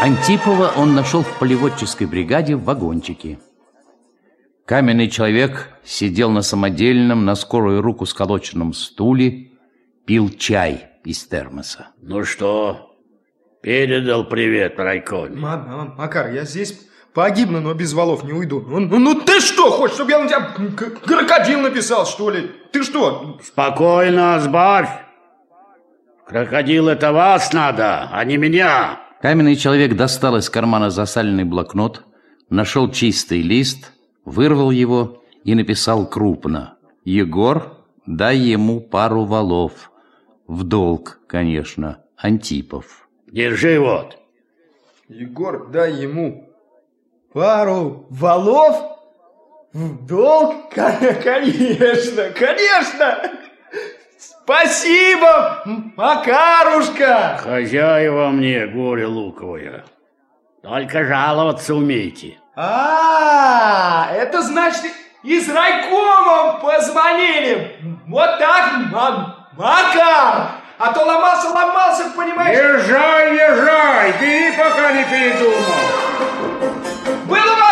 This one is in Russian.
Антипова он нашел в полеводческой бригаде в вагончике. Каменный человек сидел на самодельном, на скорую руку сколоченном стуле, пил чай из термоса. Ну что, передал привет райкоме? Макар, я здесь погибну, но без валов не уйду. Ну ты что, хочешь, чтобы я на тебя крокодил написал, что ли? Ты что? Спокойно, сбавь. Крокодил это вас надо, а не меня. Каменный человек достал из кармана засаленный блокнот, нашел чистый лист, вырвал его и написал крупно: «Егор, дай ему пару валов. В долг, конечно, Антипов». Держи вот. Егор, дай ему пару валов? В долг? Конечно, конечно! Спасибо, Макарушка! Хозяева мне, горе луковое. Только жаловаться умейте. Это значит, из райкома позвонили. Вот так, Макар! А то ломался, понимаешь? Езжай, бери, пока не передумал. Было